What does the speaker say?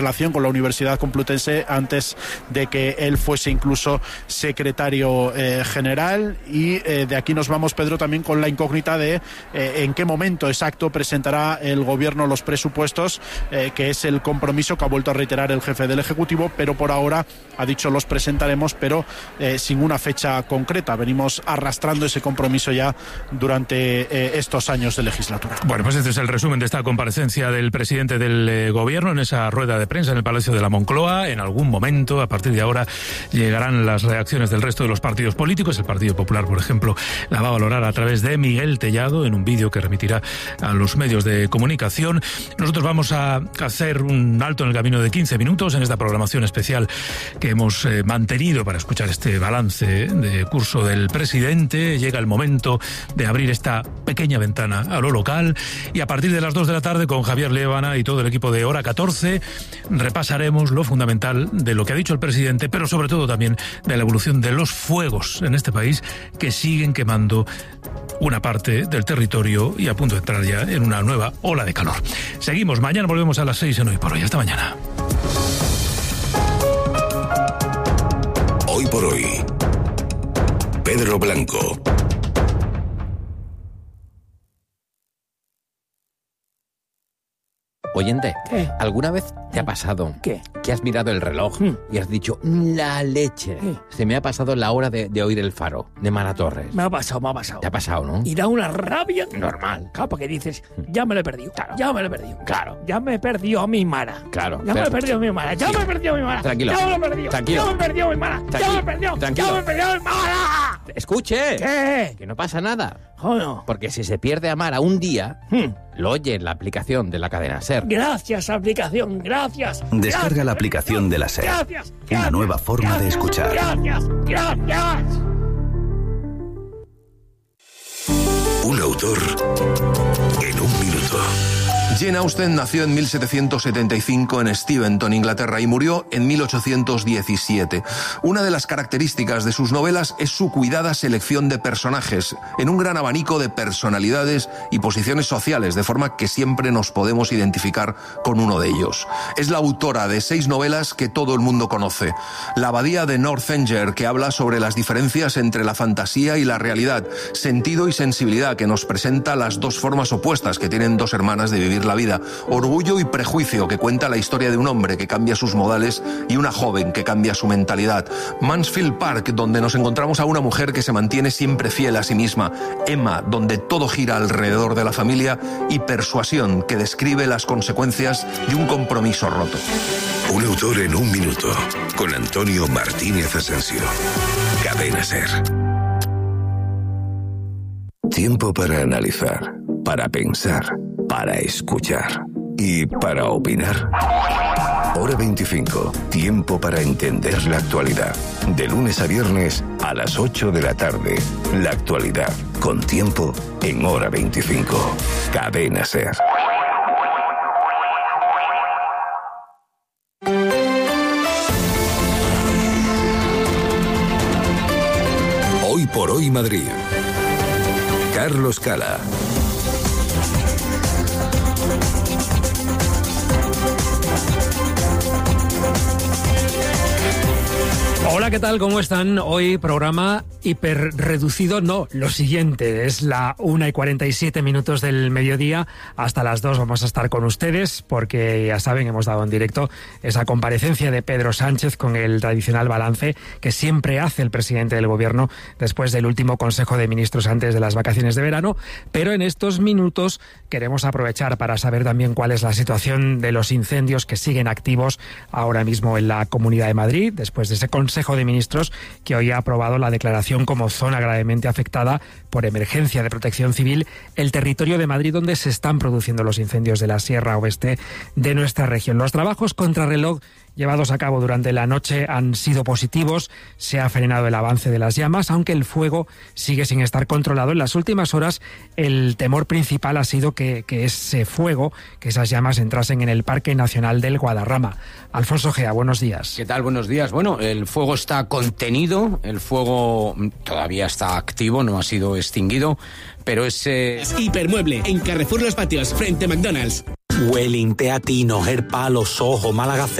relación con la Universidad Complutense antes de que él fuese incluso secretario general, y de aquí nos vamos, Pedro, también con la incógnita de en qué momento exacto presentará el gobierno los presupuestos, que es el compromiso que ha vuelto a reiterar el jefe del Ejecutivo, pero por ahora ha dicho los presentaremos, pero sin una fecha concreta. Venimos arrastrando ese compromiso ya durante estos años de legislatura. Bueno, pues este es el resumen de esta comparecencia del presidente del gobierno en esa rueda de prensa en el Palacio de la Moncloa. En algún momento, a partir de ahora, llegarán las reacciones del resto de los partidos políticos. El Partido Popular, por ejemplo, la va a valorar a través de Miguel Tellado en un vídeo que remitirá a los medios de comunicación. Nosotros vamos a hacer un alto en el camino de 15 minutos en esta programación especial que hemos mantenido para escuchar este balance de curso del presidente. Llega el momento de abrir esta pequeña ventana a lo local, y a partir de las 2 de la tarde, con Javier Lévana y todo el equipo de Hora 14, repasaremos lo fundamental de lo que ha dicho el presidente, pero sobre todo también de la evolución de los fuegos en este país, que siguen quemando una parte del territorio y a punto de entrar ya en una nueva ola de calor. Seguimos, mañana volvemos a las 6 en Hoy por Hoy. Hasta mañana. Hoy por Hoy, Pedro Blanco. Oyente, ¿qué? ¿Alguna vez te ha pasado ¿qué? Que has mirado el reloj y has dicho, la leche? ¿Qué? Se me ha pasado la hora de oír El Faro, de Mara Torres. Me ha pasado. Te ha pasado, ¿no? Y da una rabia Normal. Claro, porque dices, ya me lo he perdido. Claro. Ya me lo he perdido. Claro. Ya me he perdido a mi Mara. Claro. Ya me he perdido a mi Mara. Ya Sí. me he perdido a mi Mara. Tranquilo. Ya me lo he perdido. Tranquilo. Ya me he perdido a mi Mara. Ya me he perdido. Tranquilo. Ya me he perdido a mi Mara. ¡Escuche! ¿Qué? Que no pasa nada. Joder. Porque si se pierde a Mara un día, lo oye en la aplicación de la cadena SER. Gracias, aplicación. Gracias. Descarga Gracias. la aplicación de la SER. Gracias. Una nueva forma de escuchar. Gracias. Gracias. Un autor en un minuto. Jane Austen nació en 1775 en Steventon, Inglaterra, y murió en 1817. Una de las características de sus novelas es su cuidada selección de personajes, en un gran abanico de personalidades y posiciones sociales, de forma que siempre nos podemos identificar con uno de ellos. Es la autora de 6 novelas que todo el mundo conoce. La abadía de Northanger, que habla sobre las diferencias entre la fantasía y la realidad. Sentido y sensibilidad, que nos presenta las dos formas opuestas que tienen dos hermanas de vivir la vida. Orgullo y prejuicio, que cuenta la historia de un hombre que cambia sus modales y una joven que cambia su mentalidad. Mansfield Park, donde nos encontramos a una mujer que se mantiene siempre fiel a sí misma. Emma, donde todo gira alrededor de la familia. Y Persuasión, que describe las consecuencias de un compromiso roto. Un autor en un minuto, con Antonio Martínez Asensio. Cadena SER. Tiempo para analizar, para pensar, para escuchar y para opinar. Hora 25. Tiempo para entender la actualidad. De lunes a viernes a las 8 de la tarde. La actualidad con Tiempo en Hora 25. Cadena SER. Hoy por Hoy Madrid. Carlos Cala. Hola, ¿qué tal? ¿Cómo están? Hoy programa hiperreducido. No, lo siguiente, es la 1:47 del mediodía. Hasta las 2 vamos a estar con ustedes porque, ya saben, hemos dado en directo esa comparecencia de Pedro Sánchez con el tradicional balance que siempre hace el presidente del gobierno después del último Consejo de Ministros antes de las vacaciones de verano. Pero en estos minutos queremos aprovechar para saber también cuál es la situación de los incendios que siguen activos ahora mismo en la Comunidad de Madrid, después de ese Consejo de Ministros que hoy ha aprobado la declaración como zona gravemente afectada por emergencia de protección civil el territorio de Madrid donde se están produciendo los incendios de la Sierra Oeste de nuestra región. Los trabajos contrarreloj llevados a cabo durante la noche han sido positivos, se ha frenado el avance de las llamas, aunque el fuego sigue sin estar controlado. En las últimas horas el temor principal ha sido que ese fuego, que esas llamas entrasen en el Parque Nacional del Guadarrama. Alfonso Gea, buenos días. ¿Qué tal? Buenos días. Bueno, el fuego está contenido, el fuego todavía está activo, no ha sido extinguido, pero es... Hipermueble, en Carrefour Los Patios, frente a McDonald's. Welling, Teatinos, El Palo, Soho, Málaga